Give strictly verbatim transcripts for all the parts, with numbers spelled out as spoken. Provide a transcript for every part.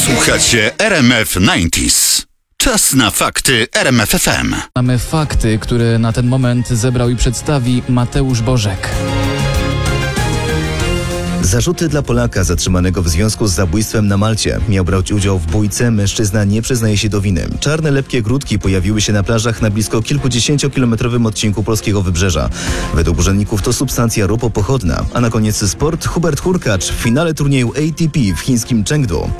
Słuchacie R M F dziewięćdziesiąt. Czas na fakty R M F F M. Mamy fakty, które na ten moment zebrał i przedstawi Mateusz Bożek. Zarzuty dla Polaka zatrzymanego w związku z zabójstwem na Malcie. Miał brać udział w bójce, mężczyzna nie przyznaje się do winy. Czarne, lepkie grudki pojawiły się na plażach na blisko kilkudziesięciokilometrowym odcinku polskiego wybrzeża. Według urzędników to substancja ropopochodna. A na koniec sport. Hubert Hurkacz w finale turnieju A T P w chińskim Chengdu.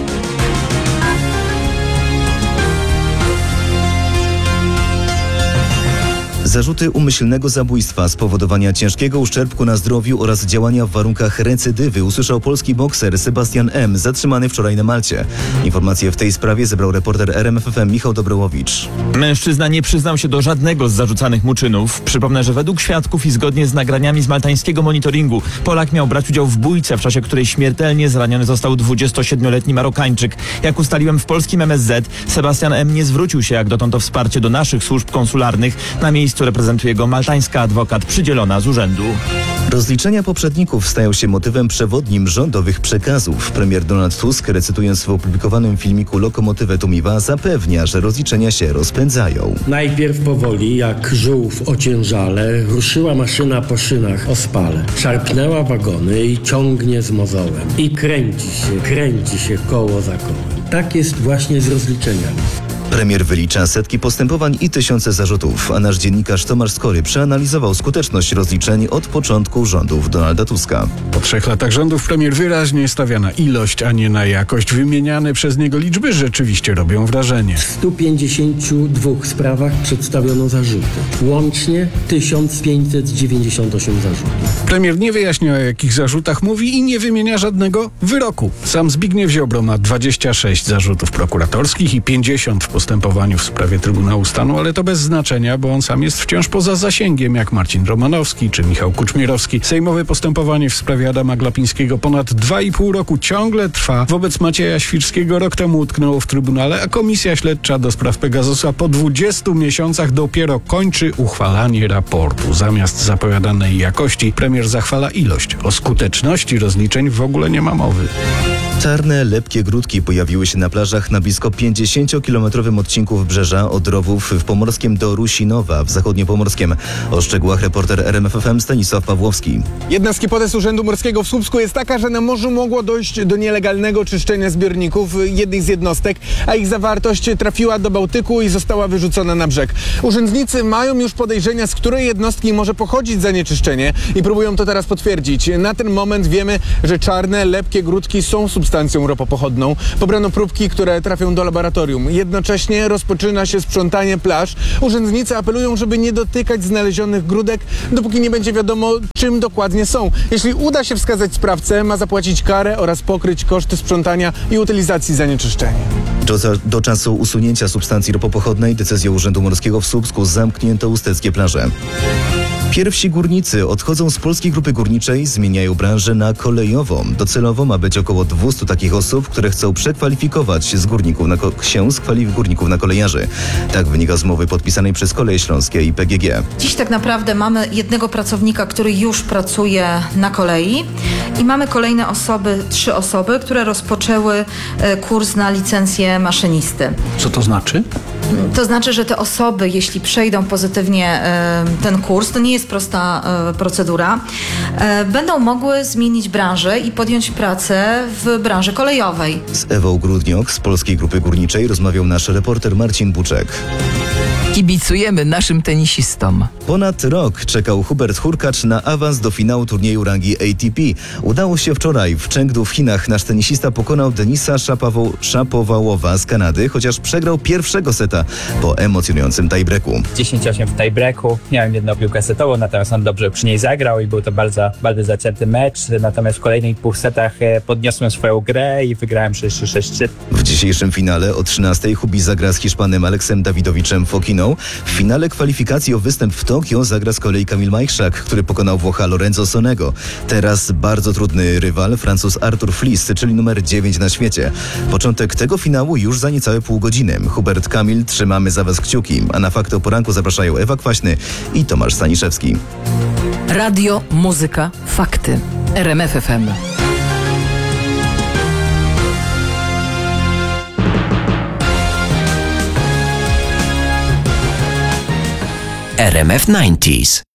Zarzuty umyślnego zabójstwa, spowodowania ciężkiego uszczerbku na zdrowiu oraz działania w warunkach recydywy usłyszał polski bokser Sebastian M., zatrzymany wczoraj na Malcie. Informacje w tej sprawie zebrał reporter R M F F M Michał Dobrołowicz. Mężczyzna nie przyznał się do żadnego z zarzucanych mu czynów. Przypomnę, że według świadków i zgodnie z nagraniami z maltańskiego monitoringu Polak miał brać udział w bójce, w czasie której śmiertelnie zraniony został dwudziestosiedmioletni Marokańczyk. Jak ustaliłem w polskim M S Z, Sebastian M. nie zwrócił się jak dotąd o wsparcie do naszych służb konsularnych. Na miejscu reprezentuje go maltańska adwokat przydzielona z urzędu. Rozliczenia poprzedników stają się motywem przewodnim rządowych przekazów. Premier Donald Tusk, recytując w opublikowanym filmiku Lokomotywę Tumiwa, zapewnia, że rozliczenia się rozpędzają. Najpierw powoli, jak żółw w ociężale, ruszyła maszyna po szynach ospale. Szarpnęła wagony i ciągnie z mozołem. I kręci się, kręci się koło za kołem. Tak jest właśnie z rozliczeniami. Premier wylicza setki postępowań i tysiące zarzutów, a nasz dziennikarz Tomasz Skory przeanalizował skuteczność rozliczeń od początku rządów Donalda Tuska. Po trzech latach rządów premier wyraźnie stawia na ilość, a nie na jakość. Wymieniane przez niego liczby rzeczywiście robią wrażenie. W stu pięćdziesięciu dwóch sprawach przedstawiono zarzuty. Łącznie tysiąc pięćset dziewięćdziesiąt osiem zarzutów. Premier nie wyjaśnia, o jakich zarzutach mówi i nie wymienia żadnego wyroku. Sam Zbigniew Ziobro ma dwadzieścia sześć zarzutów prokuratorskich i pięćdziesiąt w postępowaniu w sprawie Trybunału Stanu, ale to bez znaczenia, bo on sam jest wciąż poza zasięgiem, jak Marcin Romanowski czy Michał Kuczmierowski. Sejmowe postępowanie w sprawie Adama Glapińskiego ponad dwa i pół roku ciągle trwa. Wobec Macieja Świrskiego rok temu utknęło w Trybunale, a Komisja Śledcza do spraw Pegasusa po dwudziestu miesiącach dopiero kończy uchwalanie raportu. Zamiast zapowiadanej jakości premier zachwala ilość. O skuteczności rozliczeń w ogóle nie ma mowy. Czarne, lepkie grudki pojawiły się na plażach na blisko pięćdziesięciokilometrowym odcinku wybrzeża od Rowów w Pomorskiem do Rusinowa w zachodniopomorskiem. O szczegółach reporter R M F F M Stanisław Pawłowski. Jedna z hipotez Urzędu Morskiego w Słupsku jest taka, że na morzu mogło dojść do nielegalnego czyszczenia zbiorników jednej z jednostek, a ich zawartość trafiła do Bałtyku i została wyrzucona na brzeg. Urzędnicy mają już podejrzenia, z której jednostki może pochodzić zanieczyszczenie i próbują to teraz potwierdzić. Na ten moment wiemy, że czarne, lepkie grudki są substancją ropopochodną. Pobrano próbki, które trafią do laboratorium. Jednocześnie rozpoczyna się sprzątanie plaż. Urzędnicy apelują, żeby nie dotykać znalezionych grudek, dopóki nie będzie wiadomo, czym dokładnie są. Jeśli uda się wskazać sprawcę, ma zapłacić karę oraz pokryć koszty sprzątania i utylizacji zanieczyszczenia. Do, do czasu usunięcia substancji ropopochodnej decyzją Urzędu Morskiego w Słupsku zamknięto usteckie plaże. Pierwsi górnicy odchodzą z Polskiej Grupy Górniczej, zmieniają branżę na kolejową. Docelowo ma być około dwieście takich osób, które chcą przekwalifikować z górników na ko- się z kwalif- górników na kolejarzy. Tak wynika z umowy podpisanej przez Koleje Śląskie i P G G. Dziś tak naprawdę mamy jednego pracownika, który już pracuje na kolei i mamy kolejne osoby, trzy osoby, które rozpoczęły kurs na licencję maszynisty. Co to znaczy? To znaczy, że te osoby, jeśli przejdą pozytywnie e, ten kurs, to nie jest prosta e, procedura, e, będą mogły zmienić branżę i podjąć pracę w branży kolejowej. Z Ewą Grudniok z Polskiej Grupy Górniczej rozmawiał nasz reporter Marcin Buczek. Kibicujemy naszym tenisistom. Ponad rok czekał Hubert Hurkacz na awans do finału turnieju rangi A T P. Udało się wczoraj. W Chengdu w Chinach nasz tenisista pokonał Denisa Szapowa- Szapowałowa z Kanady, chociaż przegrał pierwszego seta po emocjonującym tiebreaku. dziesięć osiem w tiebreaku. Miałem jedną piłkę setową, natomiast on dobrze przy niej zagrał i był to bardzo, bardzo zacięty mecz. Natomiast w kolejnych dwóch setach podniosłem swoją grę i wygrałem sześć trzy sześć trzy. W dzisiejszym finale o trzynastej Hubi zagra z Hiszpanem Aleksem Dawidowiczem Fokiną. W finale kwalifikacji o występ w Tokio zagra z kolei Kamil Majchrzak, który pokonał Włocha Lorenzo Sonego. Teraz bardzo trudny rywal, Francuz Artur Flis, czyli numer dziewięć na świecie. Początek tego finału już za niecałe pół godziny. Hubert, Kamil, trzymamy za was kciuki, a na fakty o poranku zapraszają Ewa Kwaśny i Tomasz Staniszewski. Radio, muzyka, fakty. R M F F M. R M F dziewięćdziesiąt.